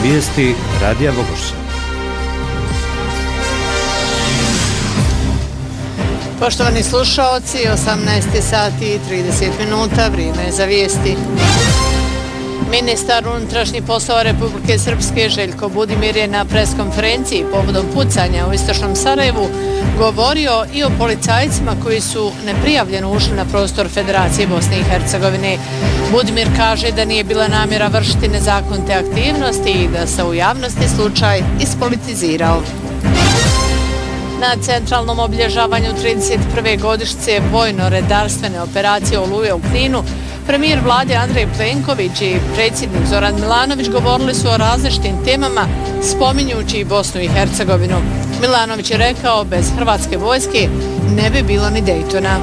Vijesti Radija Vogošća. Poštovani slušaoci, 18 sati i 30 minuta, vrijeme je za vijesti. Ministar unutrašnjih poslova Republike Srpske Željko Budimir je na preskonferenciji povodom pucanja u istočnom Sarajevu govorio i o policajcima koji su neprijavljeno ušli na prostor Federacije Bosne i Hercegovine. Budimir kaže da nije bila namjera vršiti nezakonite aktivnosti i da se u javnosti slučaj ispolitizirao. Na centralnom obilježavanju 31. godišnjice vojno-redarstvene operacije Oluje u Kninu, premijer vlade Andrej Plenković i predsjednik Zoran Milanović govorili su o različitim temama, spominjući i Bosnu i Hercegovinu. Milanović je rekao, bez hrvatske vojske ne bi bilo ni Dejtona.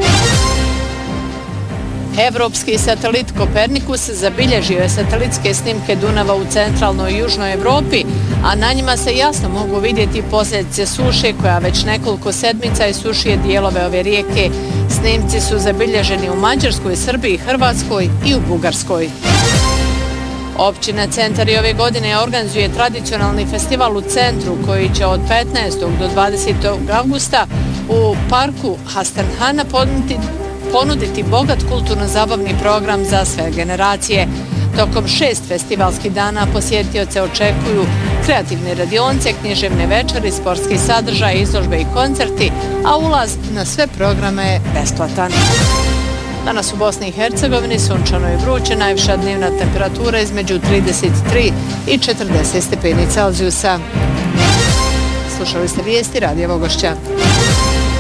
Evropski satelit Kopernikus zabilježio je satelitske snimke Dunava u centralnoj i južnoj Evropi, a na njima se jasno mogu vidjeti posljedice suše koja već nekoliko sedmica isušuje dijelove ove rijeke. Snimci su zabilježeni u Mađarskoj, Srbiji, Hrvatskoj i u Bugarskoj. Općina Centar i ove godine organizuje tradicionalni festival u centru koji će od 15. do 20. avgusta u parku Hastanhana ponuditi bogat kulturno-zabavni program za sve generacije. Tokom 6 festivalskih dana posjetioce očekuju kreativne radionice, književne večeri, sportski sadržaj, izložbe i koncerti, a ulaz na sve programe je besplatan. Danas u Bosni i Hercegovini sunčano i vruće, najviša dnevna temperatura između 33 i 40 stepeni Celzijusa. Slušali ste vijesti Radija Vogošća.